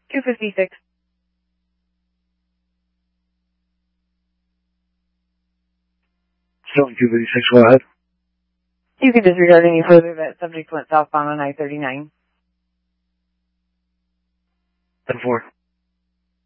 256. Still 256, go ahead. You can disregard any further. That subject went southbound on I-39. 10-4.